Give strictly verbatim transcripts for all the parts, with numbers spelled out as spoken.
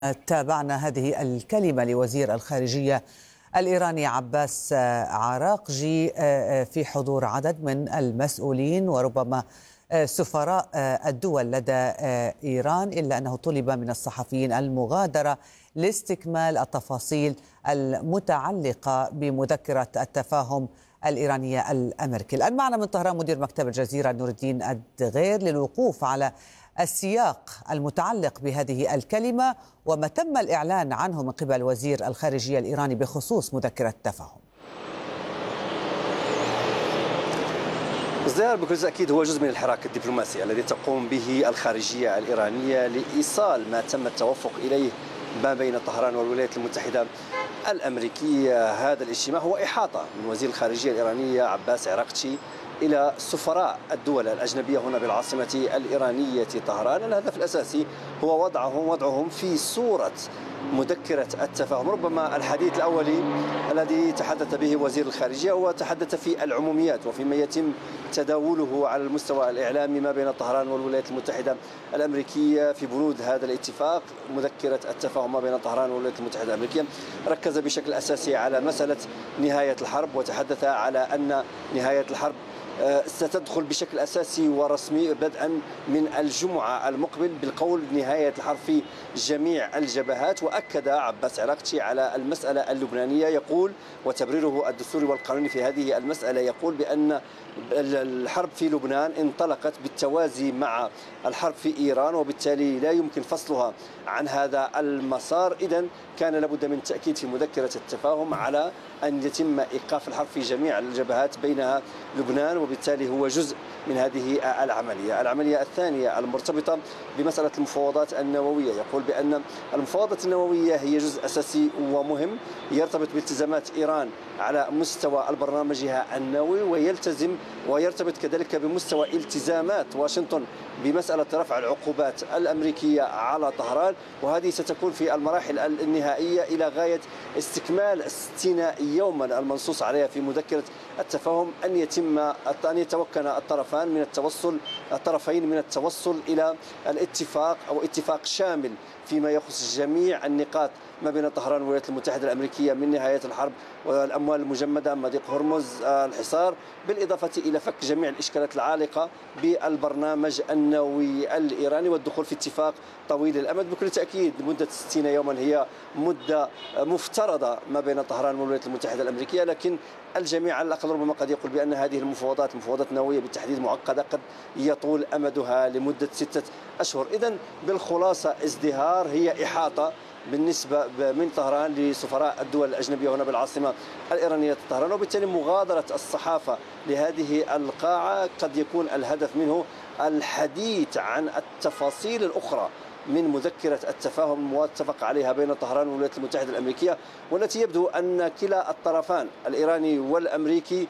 تابعنا هذه الكلمة لوزير الخارجية الإيراني عباس عراقجي في حضور عدد من المسؤولين وربما سفراء الدول لدى إيران، إلا أنه طلب من الصحفيين المغادرة لاستكمال التفاصيل المتعلقة بمذكرة التفاهم الإيرانية الأمريكية. الآن معنا من طهران مدير مكتب الجزيرة نور الدين الدغير للوقوف على السياق المتعلق بهذه الكلمة وما تم الإعلان عنه من قبل وزير الخارجية الإيراني بخصوص مذكرة التفاهم. الزيارة بكل تأكيد هو جزء من الحراك الدبلوماسي الذي تقوم به الخارجية الإيرانية لإيصال ما تم التوافق إليه ما بين طهران والولايات المتحدة الأمريكية. هذا الاجتماع هو إحاطة من وزير الخارجية الإيرانية عباس عراقجي إلى سفراء الدول الأجنبية هنا بالعاصمة الإيرانية طهران. الهدف الأساسي هو وضعهم وضعهم في صورة مذكرة التفاهم. ربما الحديث الأولي الذي تحدث به وزير الخارجية هو تحدث في العموميات وفيما يتم تداوله على المستوى الإعلامي ما بين طهران والولايات المتحدة الأمريكية في بنود هذا الاتفاق مذكرة التفاهم ما بين طهران والولايات المتحدة الأمريكية. ركز بشكل أساسي على مسألة نهاية الحرب وتحدث على أن نهاية الحرب ستدخل بشكل أساسي ورسمي بدءا من الجمعة المقبل بالقول نهاية الحرب في جميع الجبهات. وأكد عباس عراقجي على المسألة اللبنانية، يقول وتبريره الدستوري والقانوني في هذه المسألة يقول بأن الحرب في لبنان انطلقت بالتوازي مع الحرب في إيران وبالتالي لا يمكن فصلها عن هذا المسار. إذن كان لابد من تأكيد في مذكرة التفاهم على أن يتم إيقاف الحرب في جميع الجبهات بينها لبنان، وبالتالي هو جزء من هذه العملية. العملية الثانية المرتبطة بمسألة المفاوضات النووية، يقول بأن المفاوضات النووية هي جزء أساسي ومهم يرتبط بالتزامات إيران على مستوى برنامجها النووي ويلتزم ويرتبط كذلك بمستوى التزامات واشنطن بمسألة رفع العقوبات الأمريكية على طهران، وهذه ستكون في المراحل النهائية إلى غاية استكمال ستين يوما المنصوص عليها في مذكرة التفاهم أن يتم أن يتمكن الطرفان من التوصل الطرفين من التوصل إلى الاتفاق أو اتفاق شامل فيما يخص جميع النقاط ما بين طهران والولايات المتحدة الأمريكية من نهاية الحرب والأموال المجمدة مضيق هرمز الحصار، بالإضافة إلى فك جميع الإشكالات العالقة بالبرنامج النووي الإيراني والدخول في اتفاق طويل الأمد. بكل تأكيد مدة ستين يوما هي مدة مفترضة ما بين طهران والولايات المتحدة الأمريكية، لكن الجميع على الأقل ربما قد يقول بأن هذه المفاوضات مفاوضات نووية بالتحديد معقدة قد يطول أمدها لمدة ستة أشهر. إذن بالخلاصة ازدهار هي إحاطة بالنسبة من طهران لسفراء الدول الأجنبية هنا بالعاصمة الإيرانية طهران، وبالتالي مغادرة الصحافة لهذه القاعة قد يكون الهدف منه الحديث عن التفاصيل الأخرى من مذكرة التفاهم المتفق عليها بين طهران والولايات المتحدة الأمريكية، والتي يبدو أن كلا الطرفان الإيراني والأمريكي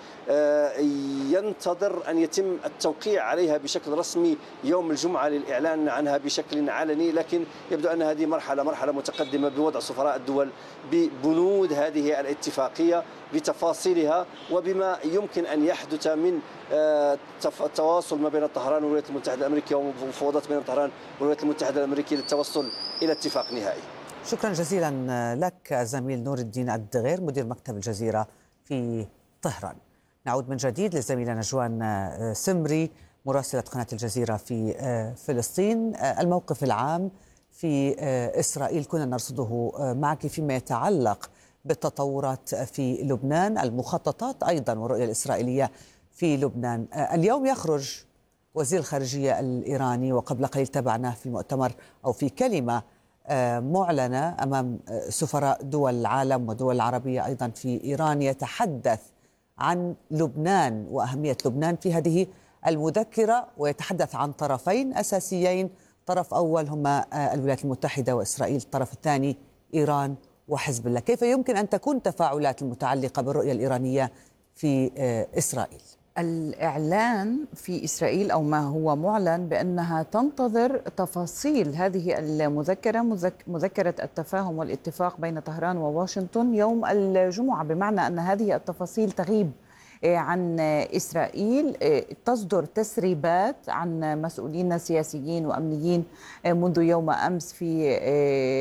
ينتظر أن يتم التوقيع عليها بشكل رسمي يوم الجمعة للإعلان عنها بشكل علني، لكن يبدو أن هذه مرحلة مرحلة متقدمة بوضع سفراء الدول ببنود هذه الاتفاقية بتفاصيلها وبما يمكن أن يحدث من التواصل ما بين طهران والولايات المتحدة الأمريكية ومفاوضات بين طهران والولايات المتحدة الأمريكية للتوصل إلى اتفاق نهائي. شكرا جزيلا لك زميل نور الدين الدغير مدير مكتب الجزيرة في طهران. نعود من جديد للزميلة نجوان سمري مراسلة قناة الجزيرة في فلسطين. الموقف العام في إسرائيل كنا نرصده معك فيما يتعلق بالتطورات في لبنان، المخططات أيضا والرؤية الإسرائيلية في لبنان. اليوم يخرج وزير الخارجية الإيراني، وقبل قليل تابعناه في مؤتمر أو في كلمة معلنة أمام سفراء دول العالم ودول العربية أيضا في إيران، يتحدث عن لبنان وأهمية لبنان في هذه المذكرة، ويتحدث عن طرفين أساسيين، طرف أول هما الولايات المتحدة وإسرائيل، الطرف الثاني إيران وحزب الله. كيف يمكن أن تكون التفاعلات المتعلقة بالرؤية الإيرانية في إسرائيل؟ الإعلان في إسرائيل أو ما هو معلن بأنها تنتظر تفاصيل هذه المذكرة مذكرة التفاهم والاتفاق بين طهران وواشنطن يوم الجمعة، بمعنى أن هذه التفاصيل تغيب عن إسرائيل. تصدر تسريبات عن مسؤولين سياسيين وأمنيين منذ يوم أمس في